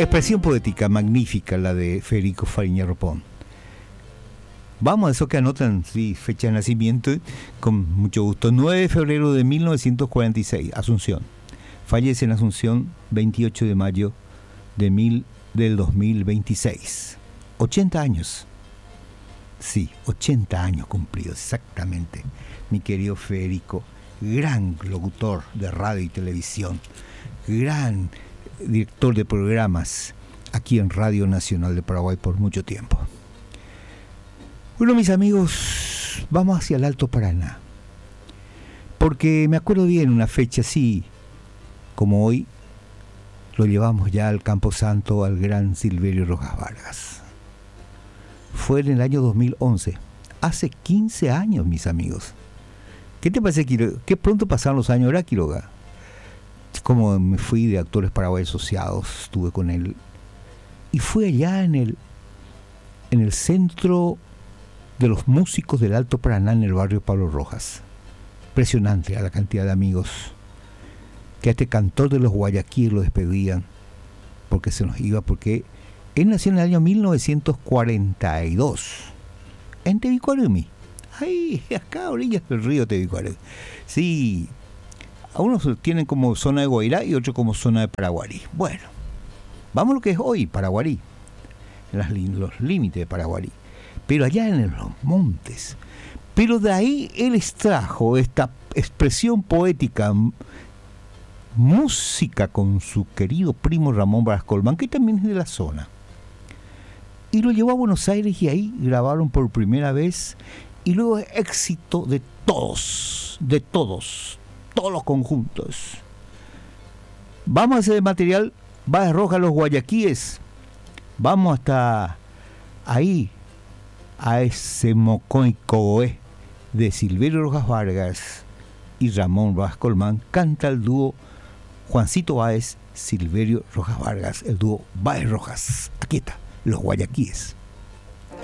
Expresión poética magnífica la de Federico Fariña Ropón. Vamos a eso que anotan, sí, fecha de nacimiento, con mucho gusto. 9 de febrero de 1946, Asunción. Fallece en Asunción 28 de mayo del 2026. 80 años. Sí, 80 años cumplidos, exactamente. Mi querido Federico, gran locutor de radio y televisión, gran director de programas aquí en Radio Nacional de Paraguay por mucho tiempo. Bueno, mis amigos, vamos hacia el Alto Paraná, porque me acuerdo bien una fecha así como hoy, lo llevamos ya al Camposanto al gran Silverio Rojas Vargas. Fue en el año 2011, hace 15 años, mis amigos. ¿Qué te parece, Quiroga? Qué pronto pasaron los años, ¿verdad, Quiroga? Como me fui de Actores Paraguayos Asociados, estuve con él, y fue allá en el centro de los músicos del Alto Paraná, en el barrio Pablo Rojas. Impresionante a la cantidad de amigos que a este cantor de los Guayaquíes lo despedían porque se nos iba, porque él nació en el año 1942 en Tebicuarumi, ahí acá a orillas del río Tebicuarumi. Sí, algunos tienen como zona de Guairá y otros como zona de Paraguarí. Bueno, vamos a lo que es hoy Paraguarí, los límites de Paraguarí, pero allá en los montes. Pero de ahí él extrajo esta expresión poética, música con su querido primo Ramón Vargas Colmán, que también es de la zona, y lo llevó a Buenos Aires, y ahí grabaron por primera vez, y luego éxito de todos los conjuntos. Vamos a hacer material Vargas Rojas, los Guayaquíes, vamos hasta ahí, a ese Mocoy Cogoé de Silverio Rojas Vargas y Ramón Vargas Colmán. Canta el dúo Juancito Báez, Silverio Rojas Vargas, el dúo Báez Rojas. Aquí está, los Guayaquíes.